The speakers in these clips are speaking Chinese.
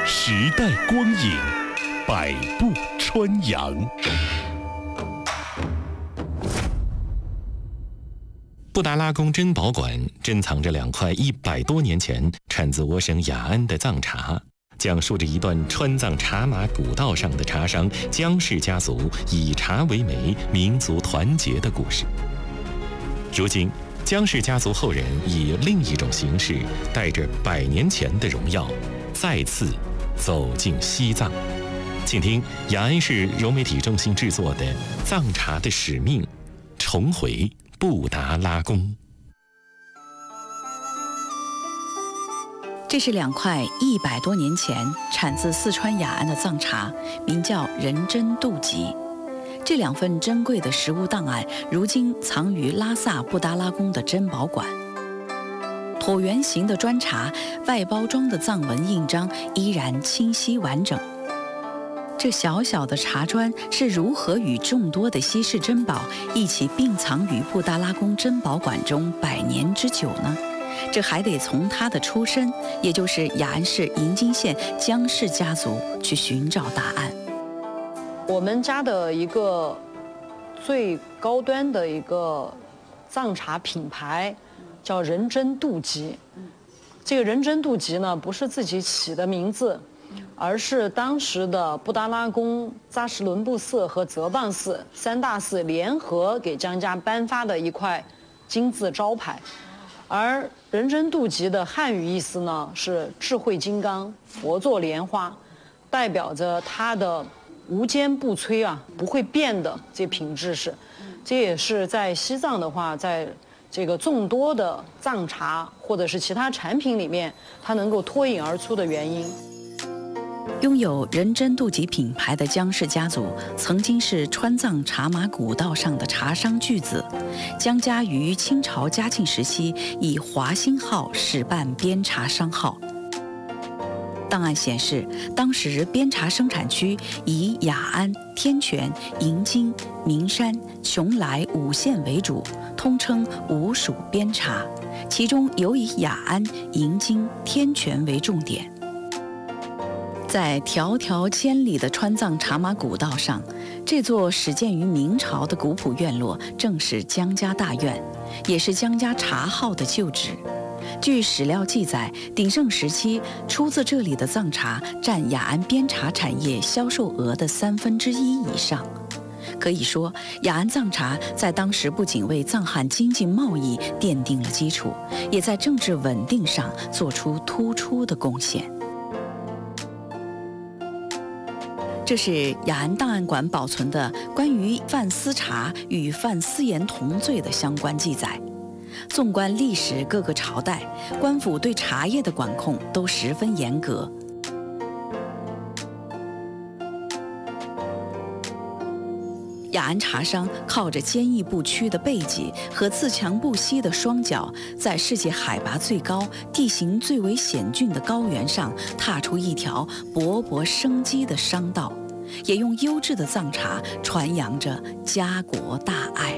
时代光影，百步穿杨。布达拉宫珍宝馆珍藏着2块100多年前产自我省雅安的藏茶，讲述着一段川藏茶马古道上的茶商江氏家族以茶为媒、民族团结的故事。如今，江氏家族后人以另一种形式，带着100年前的荣耀，再次走进西藏。请听雅安市柔媒体中心制作的《藏茶的使命》，重回布达拉宫。 这是2块100多年前产自四川雅安的藏茶，名叫仁真度吉。这2份珍贵的实物档案，如今藏于拉萨布达拉宫的珍宝馆。椭圆形的砖茶，外包装的藏文印章依然清晰完整。这小小的茶砖是如何与众多的稀世珍宝一起并藏于布达拉宫珍宝馆中100年之久呢？这还得从它的出身，也就是雅安市银津县江氏家族去寻找答案。 我们家的一个最高端的一个藏茶品牌叫仁真度吉。这个仁真度吉呢，不是自己起的名字，而是当时的布达拉宫、扎什伦布寺和泽邦寺3大寺联合给江家颁发的一块金字招牌。而仁真度吉的汉语意思呢是智慧金刚、佛座莲花，代表着它的无坚不摧啊，不会变的这品质是。这也是在西藏的话，在这个众多的藏茶或者是其他产品里面，它能够脱颖而出的原因。 拥有仁真度吉品牌的江氏家族，曾经是川藏茶马古道上的茶商巨子。江家于清朝嘉庆时期以华兴号始办边茶商号。档案显示，当时边茶生产区以雅安、天全、银津、名山、邛崃5县为主，通称5属边茶，其中尤以雅安、银津、天全为重点。在迢迢千里的川藏茶马古道上，这座始建于明朝的古朴院落正是江家大院，也是江家茶号的旧址。据史料记载，鼎盛时期出自这里的藏茶占雅安边茶产业销售额的1/3以上。可以说，雅安藏茶在当时不仅为藏汉经济贸易奠定了基础，也在政治稳定上做出突出的贡献。这是雅安档案馆保存的关于范思茶与范思言同罪的相关记载。纵观历史各个朝代，官府对茶叶的管控都十分严格。雅安茶商靠着坚毅不屈的背脊和自强不息的双脚，在世界海拔最高、地形最为险峻的高原上，踏出一条勃勃生机的商道，也用优质的藏茶传扬着家国大爱。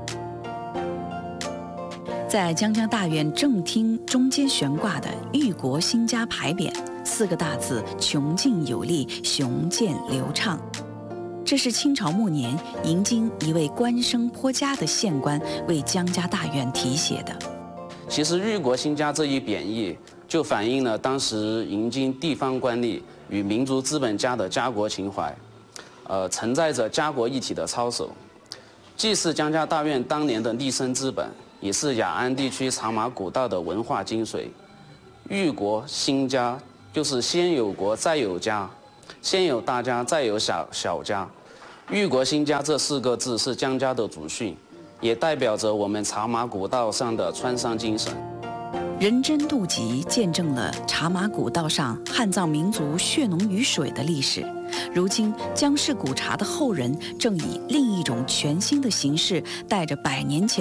在江家大院正厅中间悬挂的“裕国兴家”牌匾，4个大字穷尽有力，雄健流畅。这是清朝末年银津一位官声颇佳的县官为江家大院题写的。 其实“裕国兴家”这一贬义，就反映了当时银津地方官吏与民族资本家的家国情怀，承载着家国一体的操守，既是江家大院当年的立身之本，也是雅安地区茶马古道的文化精髓。裕国兴家就是先有国再有家，先有大家再有小家。裕国兴家这4个字是江家的祖训，也代表着我们茶马古道上的川商精神。 仁真度吉见证了茶马古道上汉藏民族血浓于水的历史。如今，江氏古茶的后人正以另一种全新的形式，带着100年前